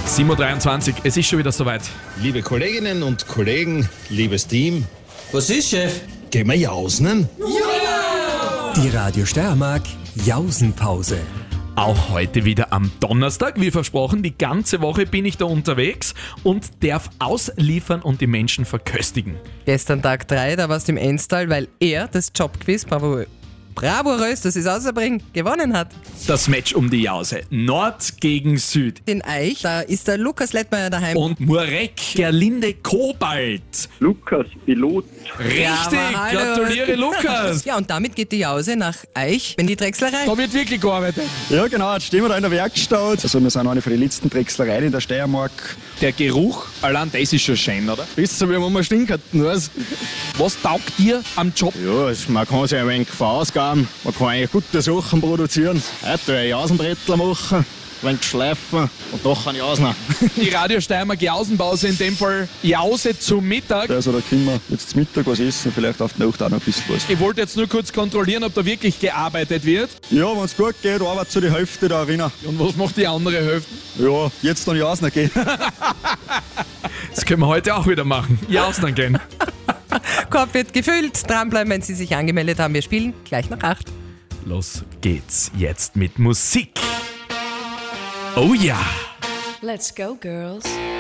7.23 Uhr, es ist schon wieder soweit. Liebe Kolleginnen und Kollegen, liebes Team, Was ist, Chef? gehen wir jausen? Die Radio Steiermark Jausenpause. Auch heute wieder am Donnerstag, wie versprochen, die ganze Woche bin ich da unterwegs und darf ausliefern und die Menschen verköstigen. Gestern Tag 3, da warst du im Enstal, weil er das Jobquiz bravourös, das ist außerbringen, gewonnen hat. Das Match um die Jause, Nord gegen Süd. In Eich, da ist der Lukas Lettmeier daheim. Und Murek, Gerlinde Kobalt. Lukas, Pilot. Richtig, aber hallo. gratuliere Lukas. Ja, und damit geht die Jause nach Eich in die Drechslerei. Da wird wirklich gearbeitet. Ja, genau, jetzt stehen wir da in der Werkstatt. Also, wir sind eine von den letzten Drechslereien in der Steiermark. Der Geruch, allein das ist schon schön, oder? Besser, wie wenn man stinkert, weißt. Was taugt dir am Job? Ja, man kann sich ein wenig verausgaben. Man kann eigentlich gute Sachen produzieren. Heute ein Jausenbrettler machen, ein wenig schleifen und doch kann ich ausnehmen. Die Radio Steiermark Jausenpause, in dem Fall Jause zum Mittag. Also, da können wir jetzt zum Mittag was essen, vielleicht auf die Nacht auch noch ein bisschen was. Ich wollte jetzt nur kurz kontrollieren, ob da wirklich gearbeitet wird. Ja, wenn es gut geht, arbeitet so die Hälfte da drinnen. Und was macht die andere Hälfte? Ja, jetzt dann Jausen gehen. Das können wir heute auch wieder machen. Jausen gehen. Korb wird gefüllt. Dranbleiben, wenn Sie sich angemeldet haben. Wir spielen gleich nach 8. Los geht's jetzt mit Musik. Oh ja! Let's go, girls.